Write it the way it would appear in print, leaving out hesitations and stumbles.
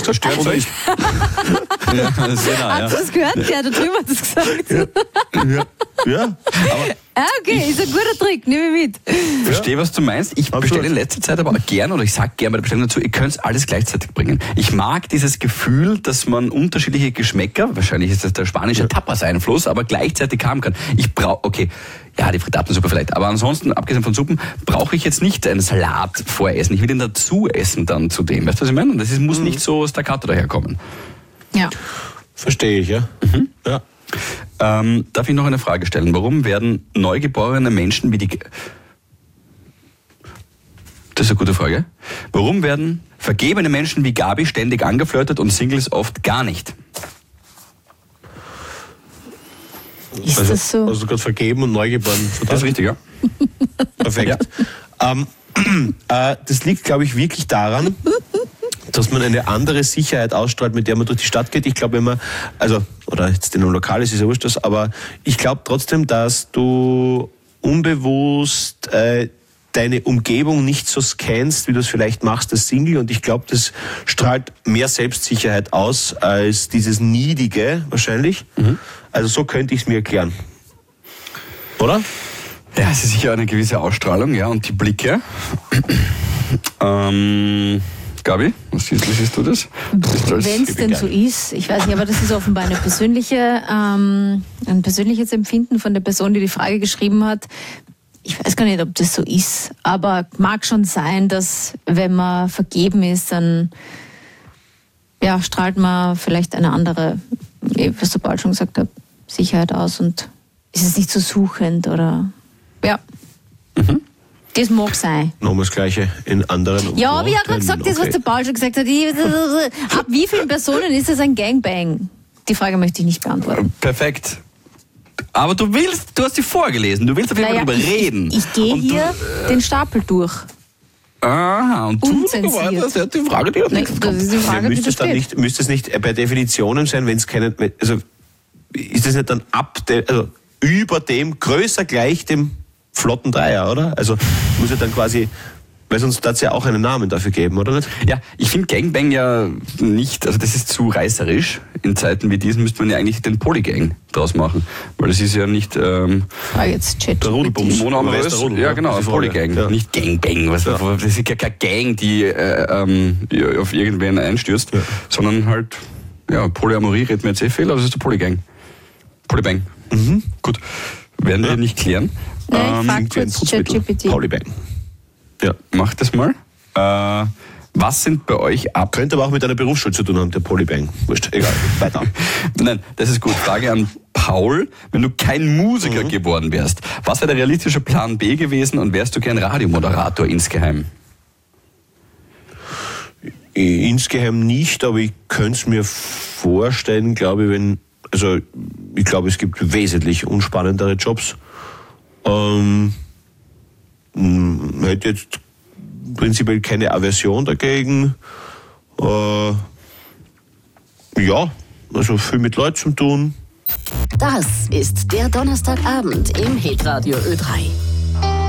zerstört euch. Ja, das ist Hast du das gehört? Der da drüber hat das gesagt. Ja. Aber Okay, ist ein guter Trick, nehme ich mit. Ich verstehe, was du meinst. Ich bestelle in letzter Zeit aber auch gern, oder ich sage gerne bei der Bestellung dazu, ihr könnt alles gleichzeitig bringen. Ich mag dieses Gefühl, dass man unterschiedliche Geschmäcker, wahrscheinlich ist das der spanische Tapas-Einfluss, aber gleichzeitig haben kann. Ich brauche, okay, ja, die Frittatensuppe vielleicht, aber ansonsten, abgesehen von Suppen, brauche ich jetzt nicht einen Salat voressen. Ich will den dazu essen dann zu dem. Weißt du, was ich meine? Das muss nicht so staccato daherkommen. Ja. verstehe ich, ja. Ja. Darf ich noch eine Frage stellen? Warum werden neugeborene Menschen wie die... Das ist eine gute Frage. Warum werden vergebene Menschen wie Gabi ständig angeflirtet und Singles oft gar nicht? Ist das so? Also gerade vergeben und neugeboren. Das ist richtig, ja. Perfekt. Ja. Das liegt, glaube ich, wirklich daran, dass man eine andere Sicherheit ausstrahlt, mit der man durch die Stadt geht. Ich glaube, wenn man, also, oder jetzt in einem Lokal ist es ja wurscht, aber ich glaube trotzdem, dass du unbewusst deine Umgebung nicht so scannst, wie du es vielleicht machst als Single. Und ich glaube, das strahlt mehr Selbstsicherheit aus als dieses Niedige wahrscheinlich. Also so könnte ich es mir erklären. Oder? Ja, es ist sicher eine gewisse Ausstrahlung, ja, und die Blicke. Gabi, wie siehst du das? Wenn es denn so ist, ich weiß nicht, aber das ist offenbar ein persönliches Empfinden von der Person, die die Frage geschrieben hat. Ich weiß gar nicht, ob das so ist, aber mag schon sein, dass wenn man vergeben ist, dann ja, strahlt man vielleicht eine andere, was der Paul schon gesagt hat, Sicherheit aus und ist es nicht so suchend oder ja. Das mag sein. Nochmal das Gleiche in anderen Umgebungen. Ja, aber ich habe gerade gesagt, das, was der Paul schon gesagt hat. Ab wie vielen Personen ist es ein Gangbang? Die Frage möchte ich nicht beantworten. Perfekt. Aber du hast sie vorgelesen, du willst auf jeden Fall darüber reden. Ich gehe hier den Stapel durch. Aha, und unzensiert. Das ist die Frage, die Das ist die Frage, die da steht. Müsste es nicht bei Definitionen sein, wenn es keine, also ist das nicht dann über dem, größer gleich dem flotten Dreier, oder? Also muss ja dann quasi, weil sonst hat es ja auch einen Namen dafür geben, oder nicht? Ja, ich finde Gangbang ja nicht, also das ist zu reißerisch. In Zeiten wie diesen müsste man ja eigentlich den Polygang draus machen, weil das ist ja nicht Frage jetzt Chat. der Rudelbums. Ja, genau, das Polygang, ja. Nicht Gangbang. Das ist ja keine Gang, die auf irgendwen einstürzt, sondern halt, ja, Polyamorie redet mir jetzt viel, aber das ist der Polygang. Polybang. Gut, werden wir nicht klären. Nein, ich frage kurz ChatGPT. Polybang. Ja, mach das mal. Was sind bei euch Könnte aber auch mit einer Berufsschule zu tun haben, der Polybang. Wurscht, egal, weiter. Nein, das ist gut. Frage an Paul. Wenn du kein Musiker geworden wärst, was wäre der realistische Plan B gewesen und wärst du gern Radiomoderator insgeheim? Insgeheim nicht, aber ich könnte es mir vorstellen, glaube ich, ich glaube, es gibt wesentlich unspannendere Jobs. Hätte jetzt prinzipiell keine Aversion dagegen. Ja, also viel mit Leuten zu tun. Das ist der Donnerstagabend im Hitradio Ö3.